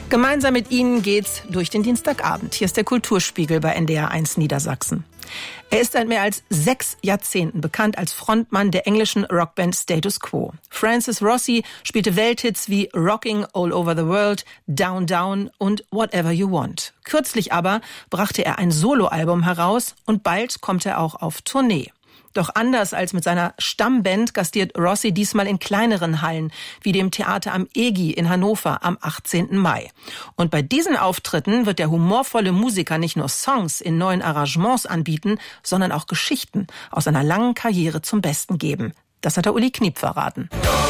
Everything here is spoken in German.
Gemeinsam mit Ihnen geht's durch den Dienstagabend. Hier ist der Kulturspiegel bei NDR1 Niedersachsen. Er ist seit mehr als 6 Jahrzehnten bekannt als Frontmann der englischen Rockband Status Quo. Francis Rossi spielte Welthits wie Rocking All Over the World, Down Down und Whatever You Want. Kürzlich aber brachte er ein Soloalbum heraus und bald kommt er auch auf Tournee. Doch anders als mit seiner Stammband gastiert Rossi diesmal in kleineren Hallen, wie dem Theater am EGI in Hannover am 18. Mai. Und bei diesen Auftritten wird der humorvolle Musiker nicht nur Songs in neuen Arrangements anbieten, sondern auch Geschichten aus seiner langen Karriere zum Besten geben. Das hat der Uli Kniep verraten.